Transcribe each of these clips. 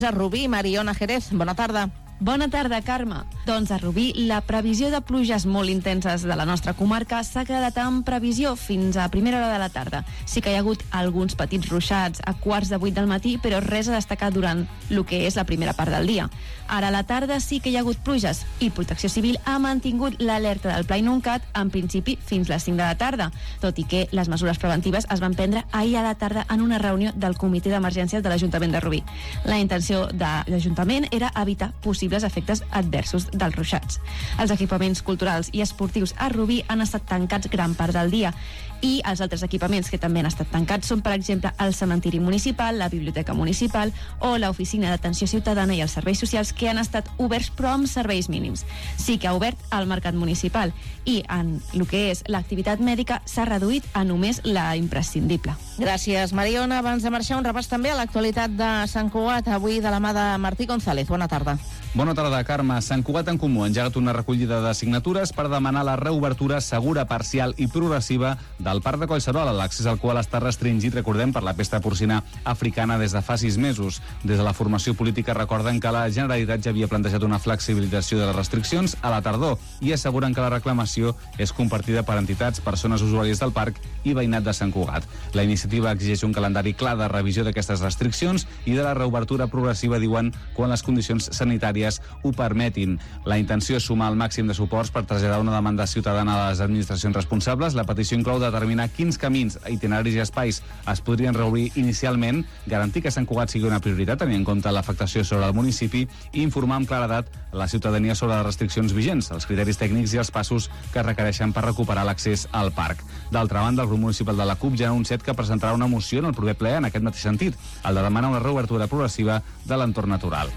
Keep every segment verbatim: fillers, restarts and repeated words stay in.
A Rubí, Mariona Jerez, bona tarda. Bona tarda, Carme. Doncs a Rubí, la previsió de pluges molt intenses de la nostra comarca s'ha quedat en previsió fins a primera hora de la tarda. Sí que hi ha hagut alguns petits ruixats a quarts de vuit del matí, però res a destacar durant el que és la primera part del dia. Ara a la tarda sí que hi ha hagut pluges i Protecció Civil ha mantingut l'alerta del Pla Inuncat en principi fins les cinc de la tarda, tot i que les mesures preventives es van prendre ahir a la tarda en una reunió del Comitè d'Emergències de l'Ajuntament de Rubí. La intenció de l'Ajuntament era evitar possibles efectes adversos dels ruixats. Els equipaments culturals i esportius a Rubí han estat tancats gran part del dia i els altres equipaments que també han estat tancats són, per exemple, el cementiri municipal, la biblioteca municipal o l'oficina d'atenció ciutadana i els serveis socials, que han estat oberts però amb serveis mínims. Sí que ha obert el mercat municipal i en el que és l'activitat mèdica s'ha reduït a només la imprescindible. Gràcies, Mariona. Abans de marxar, un repàs també a l'actualitat de Sant Cugat, avui de la mà de Martí González. Bona tarda. Bona tarda, Carme. Sant Cugat en Comú ha engegat una recollida de signatures per demanar la reobertura segura, parcial i progressiva del Parc de Collserola, l'accés al qual està restringit, recordem, per la pesta porcina africana des de fa sis mesos. Des de la formació política recorden que la Generalitat ja havia plantejat una flexibilització de les restriccions a la tardor i asseguren que la reclamació és compartida per entitats, persones usuàries del parc i veïnat de Sant Cugat. La iniciativa exigeix un calendari clar de revisió d'aquestes restriccions i de la reobertura progressiva, diuen, quan les condicions sanitàries ho permetin. La intenció és sumar el màxim de suports per traslladar una demanda ciutadana a les administracions responsables. La petició inclou determinar quins camins, itineraris i espais es podrien reobrir inicialment, garantir que Sant Cugat sigui una prioritat, tenint en compte l'afectació sobre el municipi, i informar amb claredat la ciutadania sobre les restriccions vigents, els criteris tècnics i els passos que es requereixen per recuperar l'accés al parc. D'altra banda, el grup municipal de la CUP ja ha anunciat que presentarà una moció en el proper ple en aquest mateix sentit, el de demanar una reobertura progressiva de l'entorn natural.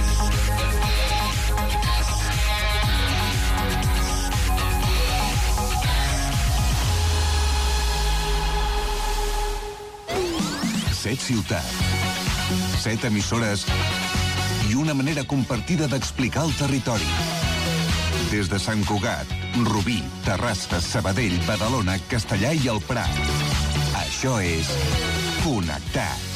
Set ciutats, set emissores i una manera compartida d'explicar el territori. Des de Sant Cugat, Rubí, Terrassa, Sabadell, Badalona, Castellà i el Prat. Això és Connectat.